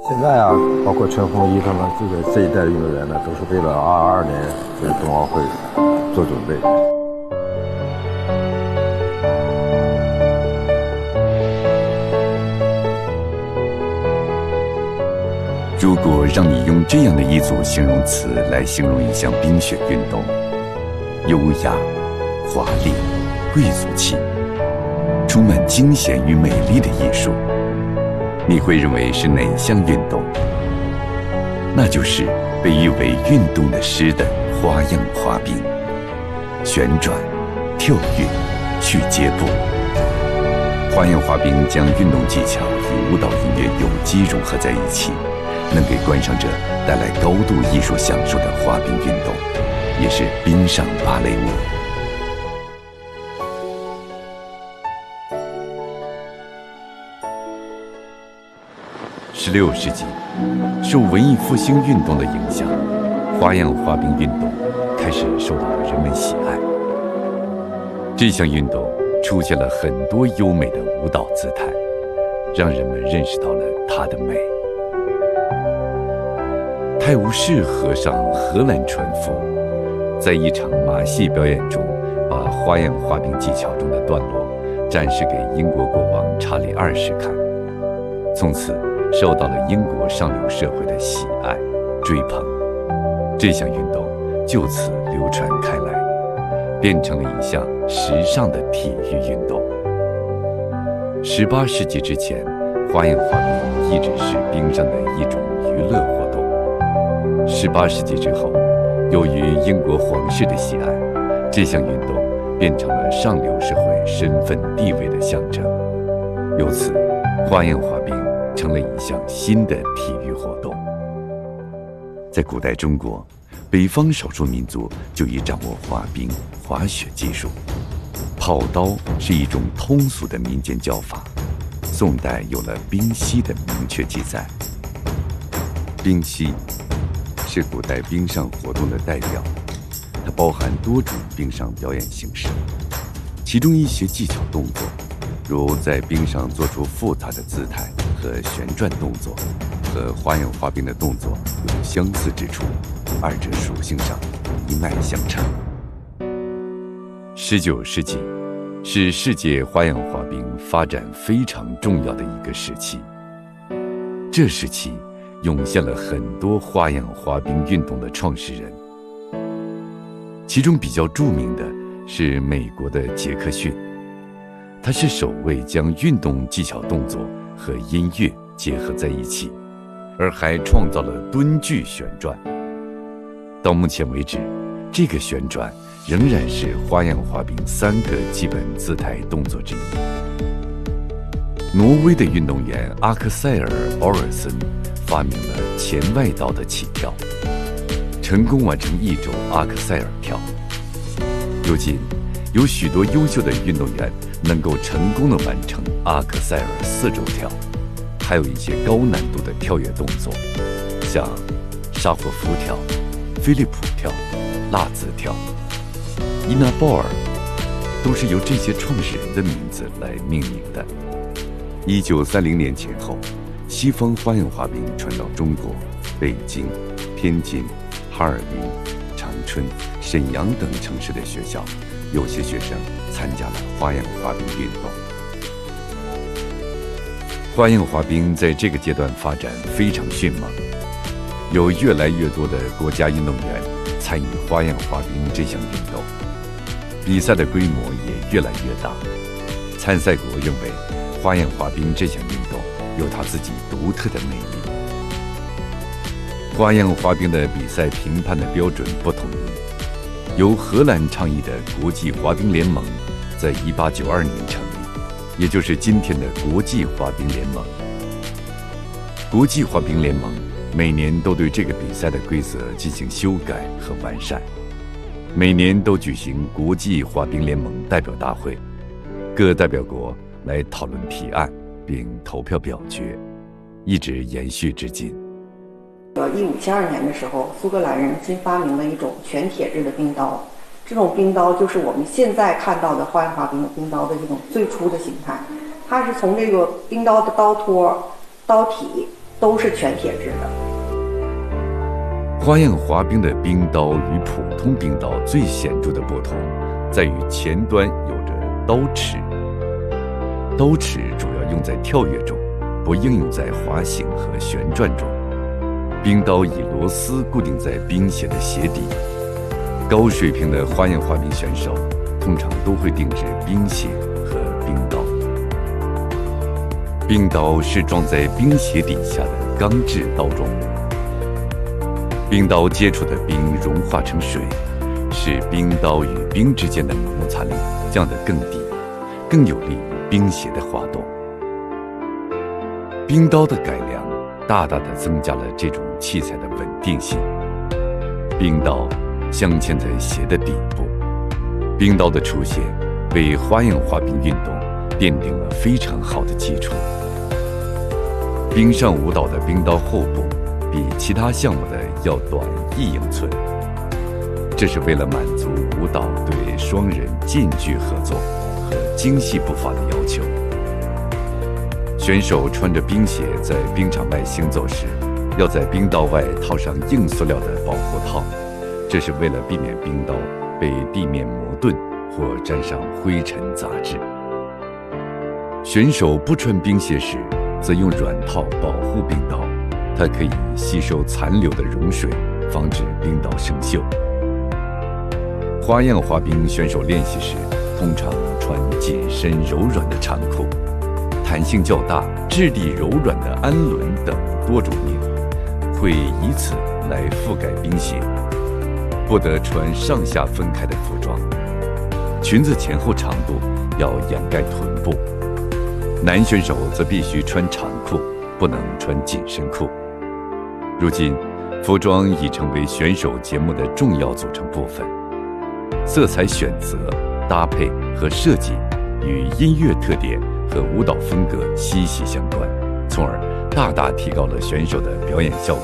现在啊，包括陈宏毅他们这一代运动员呢，都是为了22年这个冬奥会做准备。 如果让你用这样的一组形容词来形容一项冰雪运动，优雅、华丽、贵族气，充满惊险与美丽的艺术，你会认为是哪项运动？那就是被誉为运动的诗的花样滑冰。旋转、跳跃、去接步，花样滑冰将运动技巧与舞蹈音乐有机融合在一起，能给观赏者带来高度艺术享受的滑冰运动，也是冰上芭蕾舞。16世纪，受文艺复兴运动的影响，花样滑冰运动开始受到人们喜爱。这项运动出现了很多优美的舞蹈姿态，让人们认识到了它的美。泰晤士河上荷兰船夫在一场马戏表演中，把花样滑冰技巧中的段落展示给英国国王查理2世看，从此受到了英国上流社会的喜爱追捧。这项运动就此流传开来，变成了一项时尚的体育运动。18世纪之前，花样滑冰一直是冰上的一种娱乐活动。18世纪之后，由于英国皇室的喜爱，这项运动变成了上流社会身份地位的象征。由此，花样滑冰成了一项新的体育活动。在古代中国，北方少数民族就已掌握滑冰、滑雪技术。跑刀是一种通俗的民间叫法，宋代有了冰嬉的明确记载。冰嬉是古代冰上活动的代表，它包含多种冰上表演形式，其中一些技巧动作，如在冰上做出复杂的姿态和旋转动作，和花样滑冰的动作有相似之处，二者属性上一脉相承。19世纪是世界花样滑冰发展非常重要的一个时期。这时期涌现了很多花样滑冰运动的创始人，其中比较著名的是美国的杰克逊，他是首位将运动技巧动作和音乐结合在一起，而还创造了蹲踞旋转。到目前为止，这个旋转仍然是花样滑冰3个基本姿态动作之一。挪威的运动员阿克塞尔·奥尔森发明了前外倒的起跳，成功完成一种阿克塞尔跳。如今，有许多优秀的运动员能够成功地完成阿克塞尔4周跳，还有一些高难度的跳跃动作，像沙霍夫跳、菲利普跳、拉兹跳、伊娜鲍尔，都是由这些创始人的名字来命名的。1930年前后，西方花样滑冰传到中国、北京、天津、哈尔滨、长春、沈阳等城市的学校，有些学生参加了花样滑冰运动。花样滑冰在这个阶段发展非常迅猛，有越来越多的国家运动员参与花样滑冰这项运动，比赛的规模也越来越大。参赛国认为，花样滑冰这项运动有它自己独特的魅力。花样滑冰的比赛评判的标准不统一，由荷兰倡议的国际滑冰联盟在1892年成立，也就是今天的国际滑冰联盟。国际滑冰联盟每年都对这个比赛的规则进行修改和完善，每年都举行国际滑冰联盟代表大会，各代表国来讨论提案并投票表决，一直延续至今。 1572年的时候，苏格兰人新发明了一种全铁制的冰刀，这种冰刀就是我们现在看到的花样滑冰的冰刀的这种最初的形态。它是从这个冰刀的刀托、刀体都是全铁制的。 花样滑冰的冰刀与普通冰刀最显著的不同，在于前端有着刀齿。刀齿主要用在跳跃中，不应用在滑行和旋转中。冰刀以螺丝固定在冰鞋的鞋底。高水平的花样滑冰选手通常都会定制冰鞋和冰刀。冰刀是装在冰鞋底下的钢制刀状物。冰刀接触的冰融化成水，使冰刀与冰之间的摩擦力降得更低，更有利于冰鞋的滑动。冰刀的改良大大地增加了这种器材的稳定性。冰刀镶嵌在鞋的底部，冰刀的出现为花样滑冰运动奠定了非常好的基础。冰上舞蹈的冰刀后部比其他项目的要短1英寸，这是为了满足舞蹈对双人近距合作和精细步伐的要求。选手穿着冰鞋在冰场外行走时，要在冰刀外套上硬塑料的保护套，这是为了避免冰刀被地面磨钝或沾上灰尘杂质。选手不穿冰鞋时，则用软套保护冰刀，它可以吸收残留的溶水，防止冰刀生锈。花样滑冰选手练习时，通常穿紧身柔软的长裤，弹性较大、质地柔软的氨纶等多种面，会以此来覆盖冰鞋。不得穿上下分开的服装，裙子前后长度要掩盖臀部。男选手则必须穿长裤，不能穿紧身裤。如今，服装已成为选手节目的重要组成部分，色彩选择、搭配和设计与音乐特点和舞蹈风格息息相关，从而大大提高了选手的表演效果。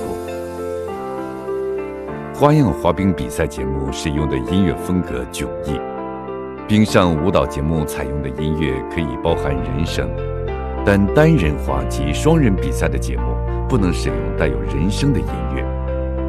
花样滑冰比赛节目使用的音乐风格迥异，冰上舞蹈节目采用的音乐可以包含人声，但单人滑及双人比赛的节目不能使用带有人声的音乐。